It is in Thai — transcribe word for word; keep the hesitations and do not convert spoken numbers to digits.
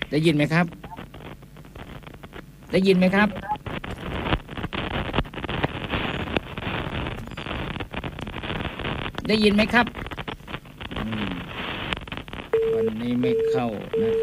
ได้ยินไหมครับได้ยินไหมครับได้ยินไหมครับวันนี้ไม่เข้านะครับ